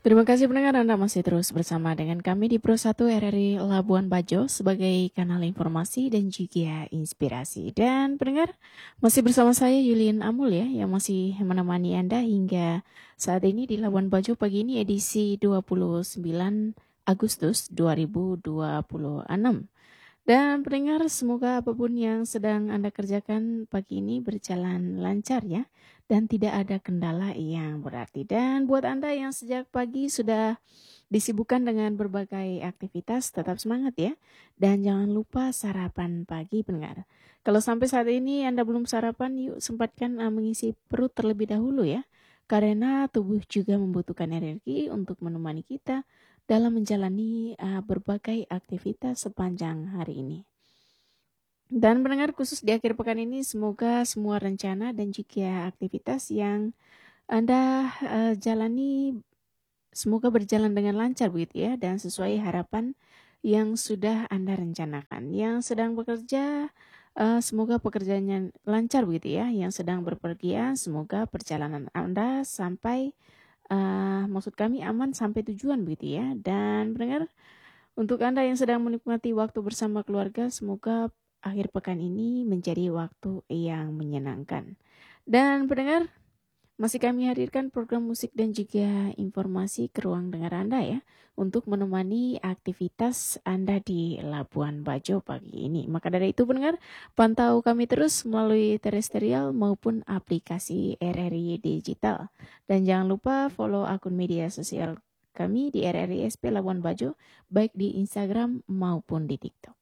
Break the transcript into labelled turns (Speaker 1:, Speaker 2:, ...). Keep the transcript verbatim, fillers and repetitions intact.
Speaker 1: Terima kasih pendengar, Anda masih terus bersama dengan kami di Pro satu R R I Labuan Bajo sebagai kanal informasi dan juga inspirasi. Dan pendengar, masih bersama saya Yulin Amul ya, yang masih menemani Anda hingga saat ini di Labuan Bajo pagi ini edisi dua puluh sembilan Agustus dua ribu dua puluh enam. Dan pendengar, semoga apapun yang sedang Anda kerjakan pagi ini berjalan lancar ya, dan tidak ada kendala yang berarti. Dan buat Anda yang sejak pagi sudah disibukkan dengan berbagai aktivitas, tetap semangat ya. Dan jangan lupa sarapan pagi pendengar. Kalau sampai saat ini Anda belum sarapan, yuk sempatkan uh, mengisi perut terlebih dahulu ya. Karena tubuh juga membutuhkan energi untuk menemani kita dalam menjalani uh, berbagai aktivitas sepanjang hari ini. Dan pendengar khusus di akhir pekan ini, semoga semua rencana dan juga aktivitas yang Anda uh, jalani semoga berjalan dengan lancar begitu ya, dan sesuai harapan yang sudah Anda rencanakan. Yang sedang bekerja, uh, semoga pekerjaannya lancar begitu ya. Yang sedang berpergian, semoga perjalanan Anda sampai Uh, maksud kami aman sampai tujuan begitu ya. Dan pendengar, untuk Anda yang sedang menikmati waktu bersama keluarga, semoga akhir pekan ini menjadi waktu yang menyenangkan. Dan pendengar, masih kami hadirkan program musik dan juga informasi ke ruang dengar Anda ya, untuk menemani aktivitas Anda di Labuan Bajo pagi ini. Maka dari itu pendengar, pantau kami terus melalui terestrial maupun aplikasi R R I Digital. Dan jangan lupa follow akun media sosial kami di R R I S P Labuan Bajo, baik di Instagram maupun di TikTok.